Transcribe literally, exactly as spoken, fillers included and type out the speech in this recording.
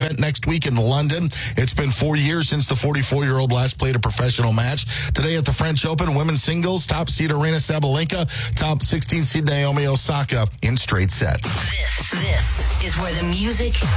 event next week in London. It's been four years since the forty-four-year-old last played a professional match. Today at the French Open, women's singles, top seed Aryna Sabalenka, top sixteen seed Naomi Osaka in straight set. This, this is where the music